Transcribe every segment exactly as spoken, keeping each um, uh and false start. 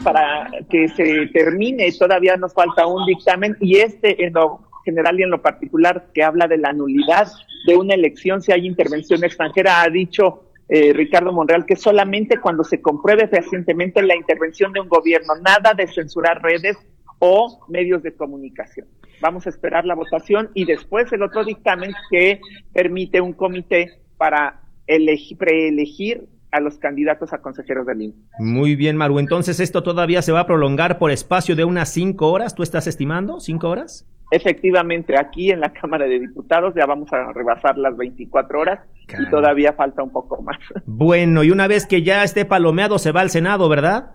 para que se termine, todavía nos falta un dictamen, y este en lo general y en lo particular que habla de la nulidad de una elección si hay intervención extranjera. Ha dicho eh, Ricardo Monreal que solamente cuando se compruebe fehacientemente la intervención de un gobierno, nada de censurar redes o medios de comunicación. Vamos a esperar la votación y después el otro dictamen que permite un comité para elegir, preelegir a los candidatos a consejeros del I N E. Muy bien, Maru. Entonces, ¿esto todavía se va a prolongar por espacio de unas cinco horas? ¿Tú estás estimando cinco horas? Efectivamente, aquí en la Cámara de Diputados ya vamos a rebasar las veinticuatro horas. Caramba. Y todavía falta un poco más. Bueno, y una vez que ya esté palomeado, se va al Senado, ¿verdad?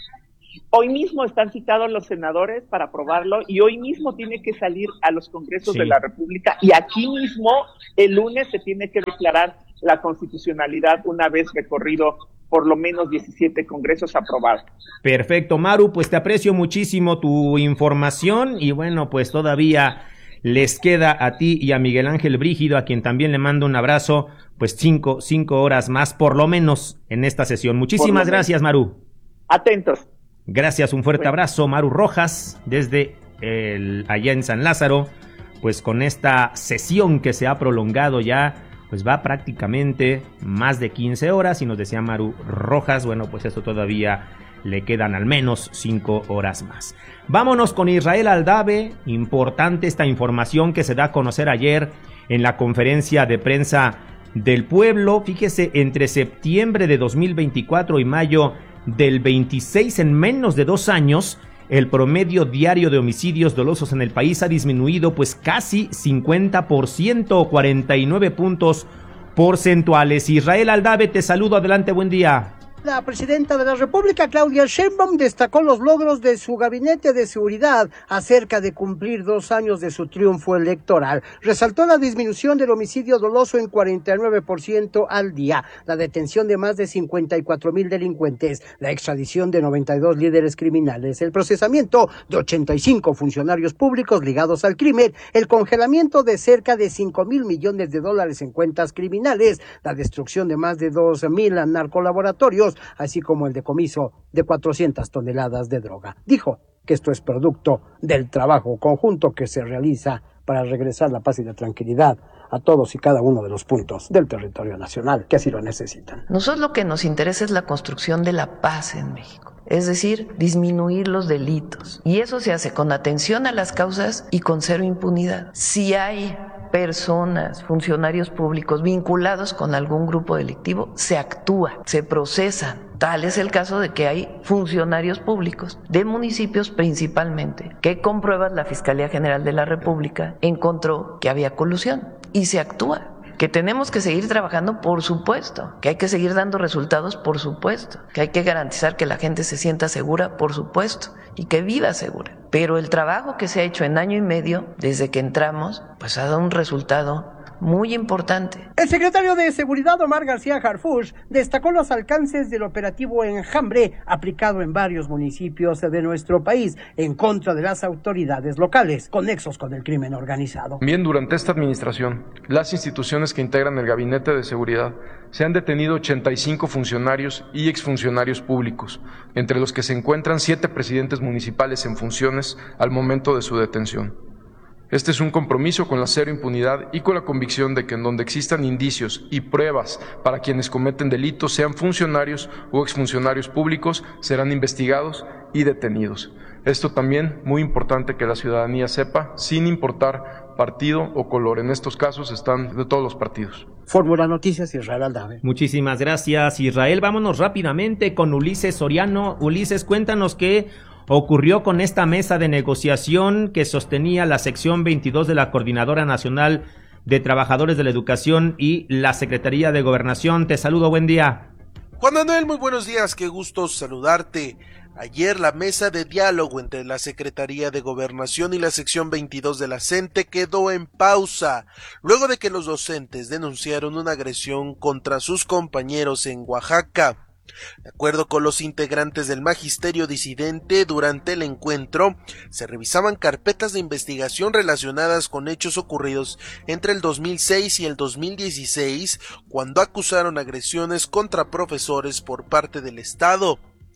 Hoy mismo están citados los senadores para aprobarlo y hoy mismo tiene que salir a los congresos sí. de la República, y aquí mismo el lunes se tiene que declarar la constitucionalidad una vez recorrido por lo menos diecisiete congresos aprobados. Perfecto, Maru, pues te aprecio muchísimo tu información y bueno, pues todavía les queda a ti y a Miguel Ángel Brígido, a quien también le mando un abrazo, pues cinco, cinco horas más por lo menos en esta sesión. Muchísimas gracias, Maru. Atentos. Gracias, un fuerte bueno. abrazo, Maru Rojas, desde el, allá en San Lázaro, pues con esta sesión que se ha prolongado ya, pues va prácticamente más de quince horas, y nos decía Maru Rojas, bueno, pues eso todavía le quedan al menos cinco horas más. Vámonos con Israel Aldave. Importante esta información que se da a conocer ayer en la conferencia de prensa del pueblo. Fíjese, entre septiembre de dos mil veinticuatro y mayo del veintiséis, en menos de dos años, el promedio diario de homicidios dolosos en el país ha disminuido pues casi cincuenta por ciento o cuarenta y nueve puntos porcentuales. Israel Aldave, te saludo, adelante, buen día. La presidenta de la República, Claudia Sheinbaum, destacó los logros de su gabinete de seguridad acerca de cumplir dos años de su triunfo electoral. Resaltó la disminución del homicidio doloso en cuarenta y nueve por ciento al día, la detención de más de cincuenta y cuatro mil delincuentes, la extradición de noventa y dos líderes criminales, el procesamiento de ochenta y cinco funcionarios públicos ligados al crimen, el congelamiento de cerca de cinco mil millones de dólares en cuentas criminales, la destrucción de más de dos mil narcolaboratorios, así como el decomiso de cuatrocientas toneladas de droga. Dijo que esto es producto del trabajo conjunto que se realiza para regresar la paz y la tranquilidad a todos y cada uno de los puntos del territorio nacional que así lo necesitan. Nosotros lo que nos interesa es la construcción de la paz en México, es decir, disminuir los delitos. Y eso se hace con atención a las causas y con cero impunidad. Si hay personas, funcionarios públicos vinculados con algún grupo delictivo, se actúa, se procesa. Tal es el caso de que hay funcionarios públicos de municipios principalmente que con pruebas la Fiscalía General de la República encontró que había colusión y se actúa. Que tenemos que seguir trabajando, por supuesto, que hay que seguir dando resultados, por supuesto, que hay que garantizar que la gente se sienta segura, por supuesto, y que viva segura. Pero el trabajo que se ha hecho en año y medio, desde que entramos, pues ha dado un resultado muy importante. El secretario de Seguridad, Omar García Harfuch, destacó los alcances del operativo Enjambre aplicado en varios municipios de nuestro país en contra de las autoridades locales con nexos con el crimen organizado. Bien, durante esta administración, las instituciones que integran el Gabinete de Seguridad se han detenido ochenta y cinco funcionarios y exfuncionarios públicos, entre los que se encuentran siete presidentes municipales en funciones al momento de su detención. Este es un compromiso con la cero impunidad y con la convicción de que en donde existan indicios y pruebas para quienes cometen delitos, sean funcionarios o exfuncionarios públicos, serán investigados y detenidos. Esto también muy importante que la ciudadanía sepa, sin importar partido o color. En estos casos están de todos los partidos. Fórmula Noticias, Israel Aldave. Muchísimas gracias, Israel. Vámonos rápidamente con Ulises Soriano. Ulises, cuéntanos qué ocurrió con esta mesa de negociación que sostenía la sección veintidós de la Coordinadora Nacional de Trabajadores de la Educación y la Secretaría de Gobernación. Te saludo, buen día. Juan Manuel, muy buenos días, qué gusto saludarte. Ayer la mesa de diálogo entre la Secretaría de Gobernación y la sección veintidós de la CENTE quedó en pausa, luego de que los docentes denunciaron una agresión contra sus compañeros en Oaxaca. De acuerdo con los integrantes del magisterio disidente, durante el encuentro se revisaban carpetas de investigación relacionadas con hechos ocurridos entre el dos mil seis y el dos mil dieciséis, cuando acusaron agresiones contra profesores por parte del Estado.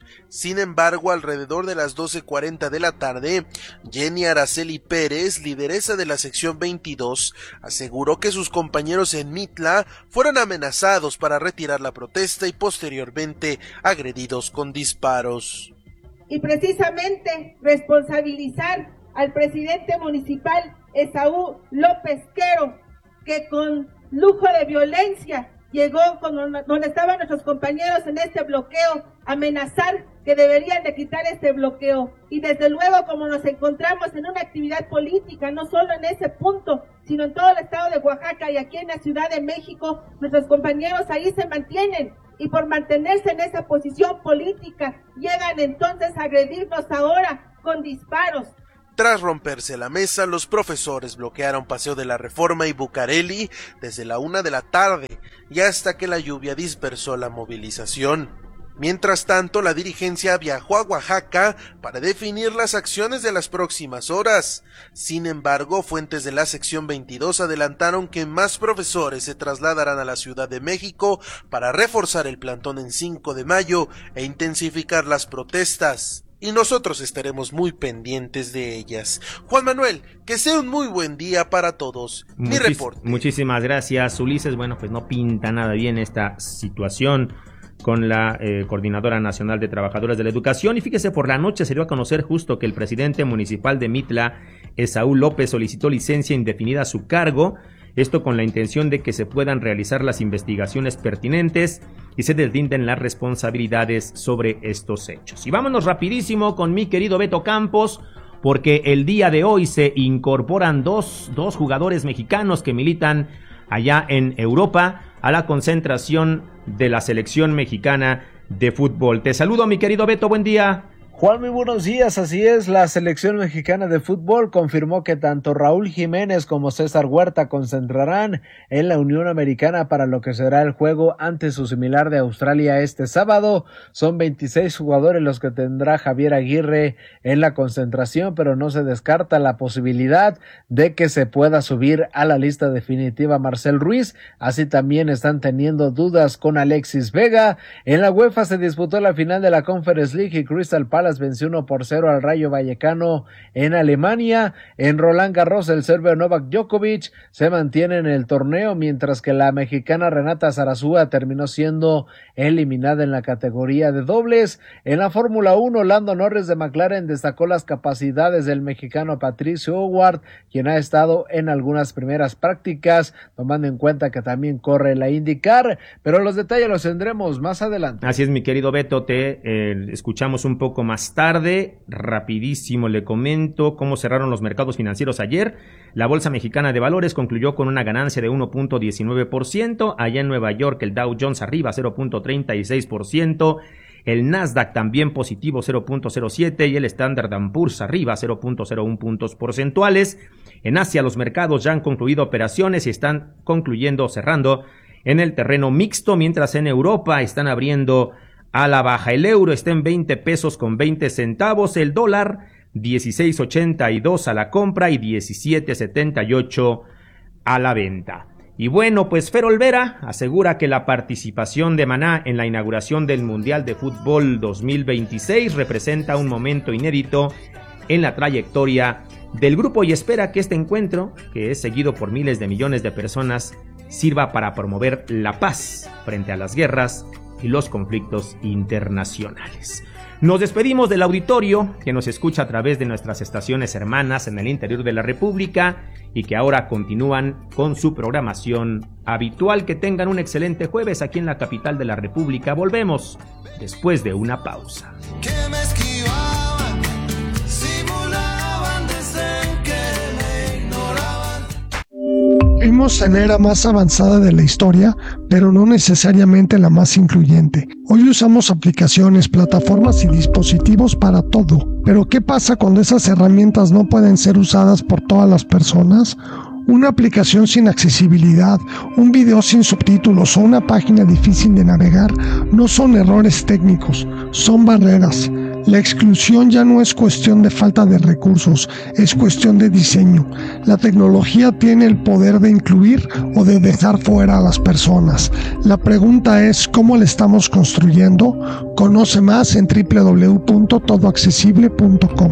Sin embargo, alrededor de las doce cuarenta de la tarde, Jenny Araceli Pérez, lideresa de la sección veintidós, aseguró que sus compañeros en Mitla fueron amenazados para retirar la protesta y posteriormente agredidos con disparos. Y precisamente responsabilizar al presidente municipal Esaú López Quero, que con lujo de violencia llegó con donde estaban nuestros compañeros en este bloqueo, amenazar que deberían de quitar este bloqueo. Y desde luego, como nos encontramos en una actividad política, no solo en ese punto, sino en todo el estado de Oaxaca y aquí en la Ciudad de México, nuestros compañeros ahí se mantienen. Y por mantenerse en esa posición política, llegan entonces a agredirnos ahora con disparos. Tras romperse la mesa, los profesores bloquearon Paseo de la Reforma y Bucareli desde la una de la tarde y hasta que la lluvia dispersó la movilización. Mientras tanto, la dirigencia viajó a Oaxaca para definir las acciones de las próximas horas. Sin embargo, fuentes de la sección veintidós adelantaron que más profesores se trasladarán a la Ciudad de México para reforzar el plantón en cinco de mayo e intensificar las protestas. Y nosotros estaremos muy pendientes de ellas. Juan Manuel, que sea un muy buen día para todos. Mi Muchis- reporte. Muchísimas gracias, Ulises. Bueno, pues no pinta nada bien esta situación con la eh, Coordinadora Nacional de Trabajadores de la Educación. Y fíjese, por la noche se dio a conocer justo que el presidente municipal de Mitla, Esaú López, solicitó licencia indefinida a su cargo. Esto con la intención de que se puedan realizar las investigaciones pertinentes y se deslinden las responsabilidades sobre estos hechos. Y vámonos rapidísimo con mi querido Beto Campos, porque el día de hoy se incorporan dos, dos jugadores mexicanos que militan allá en Europa a la concentración de la selección mexicana de fútbol. Te saludo, mi querido Beto, buen día. Juan, muy buenos días. Así es, la selección mexicana de fútbol confirmó que tanto Raúl Jiménez como César Huerta concentrarán en la Unión Americana para lo que será el juego ante su similar de Australia este sábado. Son veintiséis jugadores los que tendrá Javier Aguirre en la concentración, pero no se descarta la posibilidad de que se pueda subir a la lista definitiva Marcel Ruiz. Así también están teniendo dudas con Alexis Vega. En la UEFA se disputó la final de la Conference League y Crystal Palace venció uno por cero al Rayo Vallecano en Alemania. En Roland Garros, el serbio Novak Djokovic se mantiene en el torneo, mientras que la mexicana Renata Zarazúa terminó siendo eliminada en la categoría de dobles. En la Fórmula uno, Lando Norris de McLaren destacó las capacidades del mexicano Patricio Howard, quien ha estado en algunas primeras prácticas, tomando en cuenta que también corre la IndyCar, pero los detalles los tendremos más adelante. Así es, mi querido Beto, te eh, escuchamos un poco más tarde. Rapidísimo le comento cómo cerraron los mercados financieros ayer. La Bolsa Mexicana de Valores concluyó con una ganancia de uno punto diecinueve por ciento. Allá en Nueva York el Dow Jones arriba cero punto treinta y seis por ciento. El Nasdaq también positivo cero punto cero siete y el Standard and Poor's arriba cero punto cero uno puntos porcentuales. En Asia los mercados ya han concluido operaciones y están concluyendo o cerrando en el terreno mixto, mientras en Europa están abriendo a la baja. El euro está en veinte pesos con veinte centavos, el dólar dieciséis ochenta y dos a la compra y diecisiete setenta y ocho a la venta. Y bueno, pues Fer Olvera asegura que la participación de Maná en la inauguración del Mundial de Fútbol dos mil veintiséis representa un momento inédito en la trayectoria del grupo y espera que este encuentro, que es seguido por miles de millones de personas, sirva para promover la paz frente a las guerras y los conflictos internacionales. Nos despedimos del auditorio que nos escucha a través de nuestras estaciones hermanas en el interior de la República y que ahora continúan con su programación habitual. Que tengan un excelente jueves aquí en la capital de la República. Volvemos después de una pausa. Que me esquivaban, simulaban, decían que me ignoraban. Vivimos en la era más avanzada de la historia, pero no necesariamente la más incluyente. Hoy usamos aplicaciones, plataformas y dispositivos para todo. Pero ¿qué pasa cuando esas herramientas no pueden ser usadas por todas las personas? Una aplicación sin accesibilidad, un video sin subtítulos o una página difícil de navegar no son errores técnicos, son barreras. La exclusión ya no es cuestión de falta de recursos, es cuestión de diseño. La tecnología tiene el poder de incluir o de dejar fuera a las personas. La pregunta es, ¿cómo la estamos construyendo? Conoce más en doble u doble u doble u punto todo accesible punto com.